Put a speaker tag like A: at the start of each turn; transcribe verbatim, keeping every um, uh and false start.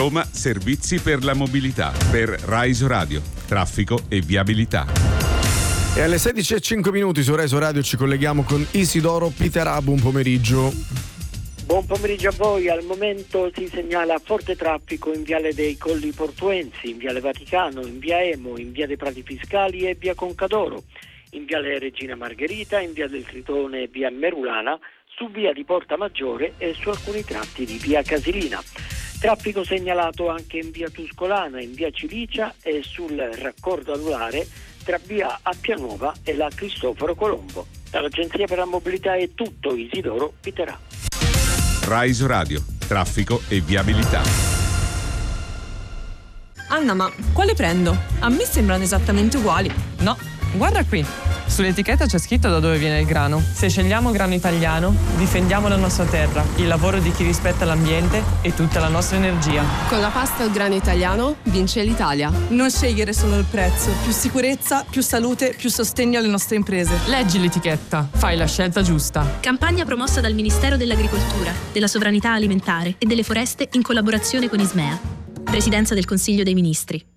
A: Roma, servizi per la mobilità. Per Raiso Radio, traffico e viabilità.
B: E alle sedici e cinque minuti su Raiso Radio ci colleghiamo con Isidoro Piterà. Buon pomeriggio.
C: Buon pomeriggio a voi. Al momento si segnala forte traffico in Viale dei Colli Portuensi, in Viale Vaticano, in Via Emo, in Via dei Prati Fiscali e Via Concadoro, in Viale Regina Margherita, in Via del Tritone e Via Merulana, su Via di Porta Maggiore e su alcuni tratti di Via Casilina. Traffico segnalato anche in Via Tuscolana, in Via Cilicia e sul raccordo anulare tra Via Appianuova e la Cristoforo Colombo. Dall'Agenzia per la Mobilità è tutto. Isidoro Piterà.
A: Raiso Radio, traffico e viabilità.
D: Anna, ma quale prendo? A me sembrano esattamente uguali.
E: No, guarda qui. Sull'etichetta c'è scritto da dove viene il grano. Se scegliamo grano italiano, difendiamo la nostra terra, il lavoro di chi rispetta l'ambiente e tutta la nostra energia.
F: Con la pasta al grano italiano vince l'Italia.
G: Non scegliere solo il prezzo, più sicurezza, più salute, più sostegno alle nostre imprese.
E: Leggi l'etichetta, fai la scelta giusta.
H: Campagna promossa dal Ministero dell'Agricoltura, della Sovranità Alimentare e delle Foreste in collaborazione con Ismea. Presidenza del Consiglio dei Ministri.